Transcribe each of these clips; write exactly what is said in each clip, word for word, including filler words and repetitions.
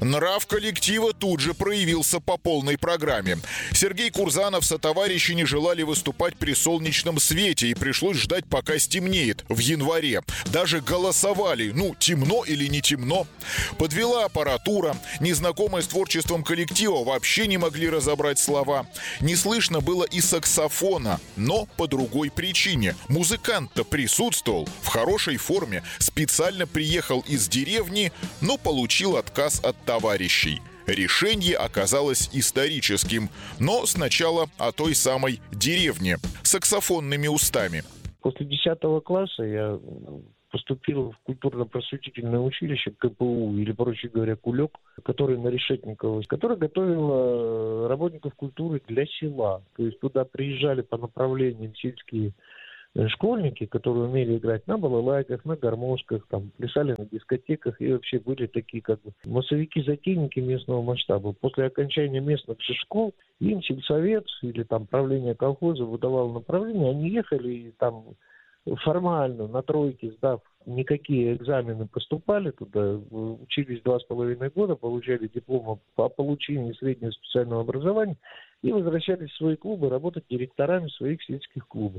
Нрав коллектива тут же проявился по полной программе. Сергей Курзанов сотоварищи не желали выступать при солнечном свете, и пришлось ждать, пока стемнеет в январе. Даже голосовали, ну, темно или не темно. Подвела аппаратура. Незнакомые с творчеством коллектива вообще не могли разобрать слова. Не слышно было и саксофона, но по другой причине. Музыкант-то присутствовал, в хорошей форме, специально приехал из деревни, но получил отказ от товарищей. Решение оказалось историческим, но сначала о той самой деревне, саксофонными устами. После десятого класса я поступил в культурно-просветительное училище КПУ, или, проще говоря, КУЛЕК, который на Решетниково, который готовил работников культуры для села. То есть туда приезжали по направлениям сельские школьники, которые умели играть на балалайках, на гармошках, там, плясали на дискотеках и вообще были такие как бы массовики-затейники местного масштаба. После окончания местных школ им сельсовет или там правление колхоза выдавало направление, они ехали и там формально на тройке, сдав никакие экзамены, поступали туда, учились два с половиной года, получали диплом по получению среднего специального образования и возвращались в свои клубы работать директорами своих сельских клубов.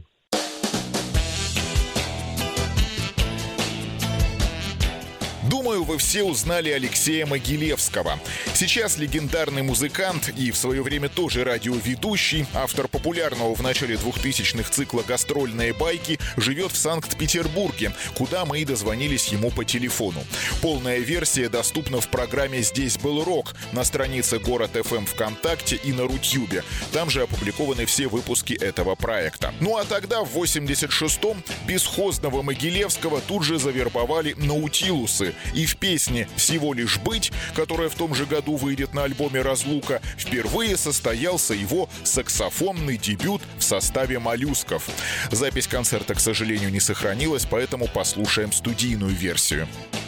Думаю, вы все узнали Алексея Могилевского. Сейчас легендарный музыкант и в свое время тоже радиоведущий, автор популярного в начале двухтысячных цикла «Гастрольные байки», живет в Санкт-Петербурге, куда мы и дозвонились ему по телефону. Полная версия доступна в программе «Здесь был рок» на странице Город эф эм ВКонтакте и на Рутьюбе. Там же опубликованы все выпуски этого проекта. Ну а тогда, в восемьдесят шестом, бесхозного Могилевского тут же завербовали наутилусы. И в песне «Всего лишь быть», которая в том же году выйдет на альбоме «Разлука», впервые состоялся его саксофонный дебют в составе «Моллюсков». Запись концерта, к сожалению, не сохранилась, поэтому послушаем студийную версию.